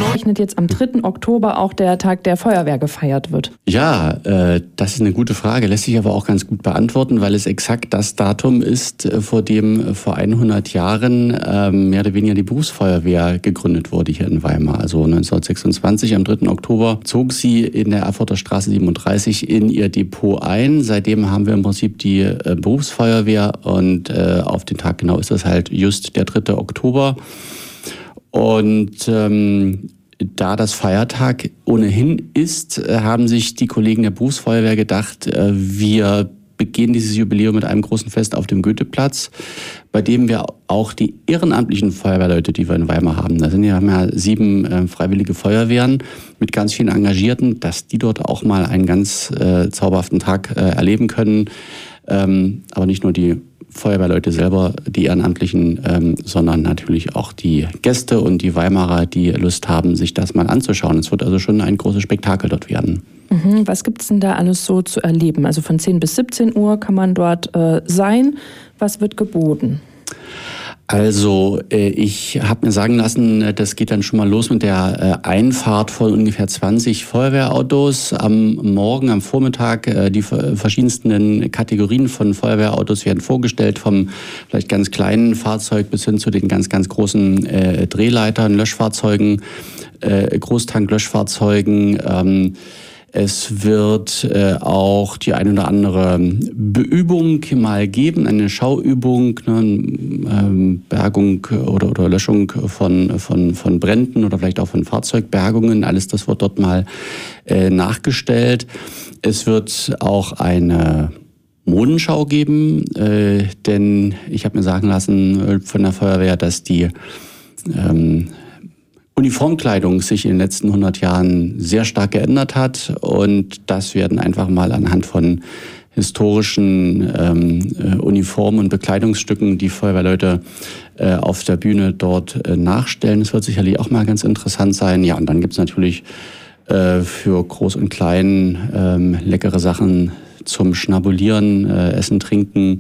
Ausgerechnet jetzt am 3. Oktober auch der Tag der Feuerwehr gefeiert wird. Ja, das ist eine gute Frage, lässt sich aber auch ganz gut beantworten, weil es exakt das Datum ist, vor dem vor 100 Jahren mehr oder weniger die Berufsfeuerwehr gegründet wurde hier in Weimar. Also 1926, am 3. Oktober, zog sie in der Erfurter Straße 37 in ihr Depot ein. Seitdem haben wir im Prinzip die Berufsfeuerwehr und auf den Tag genau ist das halt just der 3. Oktober. Und da das Feiertag ohnehin ist, haben sich die Kollegen der Berufsfeuerwehr gedacht, wir begehen dieses Jubiläum mit einem großen Fest auf dem Goetheplatz, bei dem wir auch die ehrenamtlichen Feuerwehrleute, die wir in Weimar haben, wir haben ja 7 freiwillige Feuerwehren mit ganz vielen Engagierten, dass die dort auch mal einen ganz zauberhaften Tag erleben können. Aber nicht nur die Feuerwehrleute selber, die Ehrenamtlichen, sondern natürlich auch die Gäste und die Weimarer, die Lust haben, sich das mal anzuschauen. Es wird also schon ein großes Spektakel dort werden. Was gibt es denn da alles so zu erleben? Also von 10 bis 17 Uhr kann man dort sein. Was wird geboten? Also ich habe mir sagen lassen, das geht dann schon mal los mit der Einfahrt von ungefähr 20 Feuerwehrautos. Am Morgen, am Vormittag, die verschiedensten Kategorien von Feuerwehrautos werden vorgestellt, vom vielleicht ganz kleinen Fahrzeug bis hin zu den ganz, ganz großen Drehleitern, Löschfahrzeugen, Großtank-Löschfahrzeugen. Es wird auch die ein oder andere Beübung mal geben, eine Schauübung, Bergung oder Löschung von Bränden oder vielleicht auch von Fahrzeugbergungen. Alles das wird dort mal nachgestellt. Es wird auch eine Modenschau geben, denn ich habe mir sagen lassen von der Feuerwehr, dass die Uniformkleidung sich in den letzten 100 Jahren sehr stark geändert hat und das werden einfach mal anhand von historischen Uniformen und Bekleidungsstücken die Feuerwehrleute auf der Bühne dort nachstellen. Das wird sicherlich auch mal ganz interessant sein. Ja, und dann gibt's natürlich für Groß und Klein leckere Sachen zum Schnabulieren, Essen, Trinken,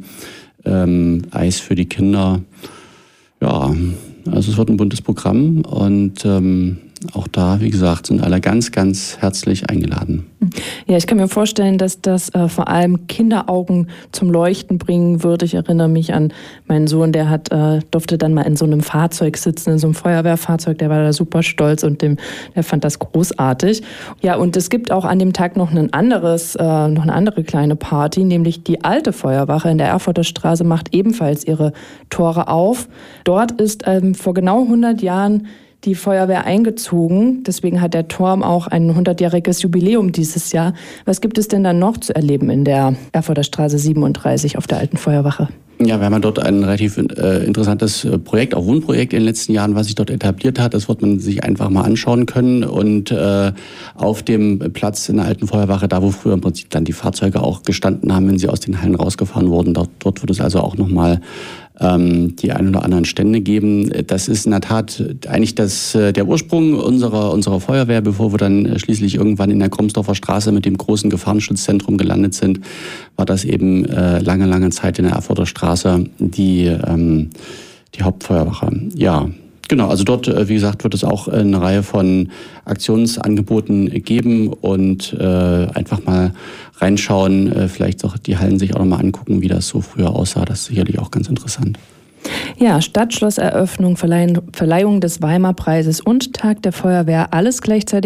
Eis für die Kinder. Ja, also es wird ein buntes Programm und auch da, wie gesagt, sind alle ganz, ganz herzlich eingeladen. Ja, ich kann mir vorstellen, dass das vor allem Kinderaugen zum Leuchten bringen wird. Ich erinnere mich an meinen Sohn, der durfte dann mal in so einem Fahrzeug sitzen, in so einem Feuerwehrfahrzeug, der war da super stolz und der fand das großartig. Ja, und es gibt auch an dem Tag noch eine andere kleine Party, nämlich die alte Feuerwache in der Erfurter Straße macht ebenfalls ihre Tore auf. Dort ist vor genau 100 Jahren die Feuerwehr eingezogen. Deswegen hat der Turm auch ein 100-jähriges Jubiläum dieses Jahr. Was gibt es denn dann noch zu erleben in der Erfurter Straße 37 auf der alten Feuerwache? Ja, wir haben ja dort ein relativ interessantes Projekt, auch Wohnprojekt in den letzten Jahren, was sich dort etabliert hat. Das wird man sich einfach mal anschauen können. Und auf dem Platz in der alten Feuerwache, da wo früher im Prinzip dann die Fahrzeuge auch gestanden haben, wenn sie aus den Hallen rausgefahren wurden, dort wird es also auch nochmal die ein oder anderen Stände geben. Das ist in der Tat eigentlich der Ursprung unserer Feuerwehr, bevor wir dann schließlich irgendwann in der Kromsdorfer Straße mit dem großen Gefahrenschutzzentrum gelandet sind, war das eben lange Zeit in der Erfurter Straße die Hauptfeuerwache. Ja, genau, also dort, wie gesagt, wird es auch eine Reihe von Aktionsangeboten geben und einfach mal reinschauen, vielleicht auch die Hallen sich auch nochmal angucken, wie das so früher aussah. Das ist sicherlich auch ganz interessant. Ja, Stadtschlosseröffnung, Verleihung des Weimar-Preises und Tag der Feuerwehr, alles gleichzeitig